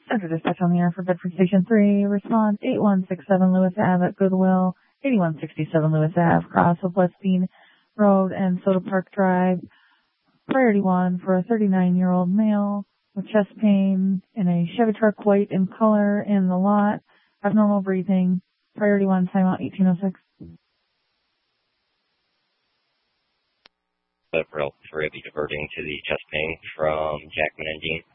Center dispatch on the air for Bedford Station 3. Respond 8167 Lewis Ave at Goodwill, 8167 Lewis Ave, cross of Westbean Road and Soda Park Drive. Priority 1 for a 39-year-old male with chest pain in a Chevy truck, white in color, in the lot. Abnormal breathing. Priority 1, timeout 1806. Route 3 will be diverting to the chest pain from Jackman and Dean.